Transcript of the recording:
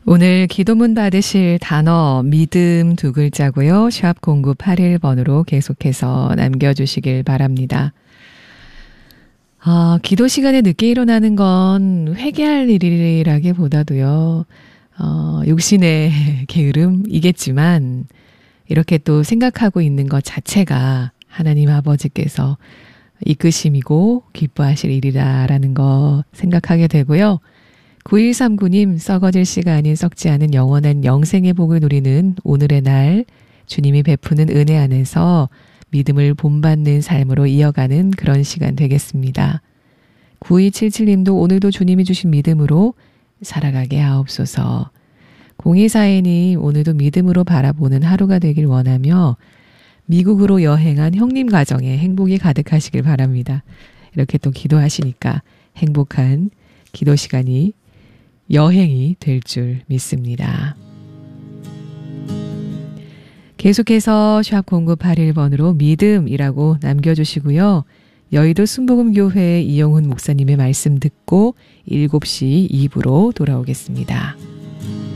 오늘 기도문 받으실 단어 믿음 두 글자고요. 샵 0981번으로 계속해서 남겨주시길 바랍니다. 기도 시간에 늦게 일어나는 건 회개할 일이라기보다도요. 욕심의 게으름이겠지만 이렇게 또 생각하고 있는 것 자체가 하나님 아버지께서 이끄심이고 기뻐하실 일이다라는 거 생각하게 되고요. 9139님, 썩어질 씨가 아닌 썩지 않은 영원한 영생의 복을 누리는 오늘의 날, 주님이 베푸는 은혜 안에서 믿음을 본받는 삶으로 이어가는 그런 시간 되겠습니다. 9277님도 오늘도 주님이 주신 믿음으로 살아가게 하옵소서. 0242님, 오늘도 믿음으로 바라보는 하루가 되길 원하며 미국으로 여행한 형님 가정에 행복이 가득하시길 바랍니다. 이렇게 또 기도하시니까 행복한 기도 시간이 여행이 될 줄 믿습니다. 계속해서 샵 0981번으로 믿음이라고 남겨주시고요. 여의도 순복음교회 이영훈 목사님의 말씀 듣고 7시 2부로 돌아오겠습니다.